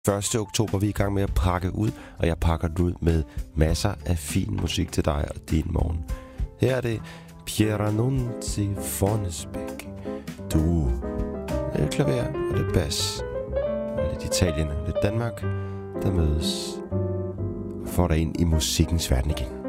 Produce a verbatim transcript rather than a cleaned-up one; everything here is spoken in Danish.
første oktober. Vi er i gang med at pakke ud, og jeg pakker det ud med masser af fin musik til dig og din morgen. Her er det Pieranunzi Fornesbæk. Du er det klaver og det bas. Og lidt Italien og lidt Danmark, der mødes og får dig ind i musikkens verden igen.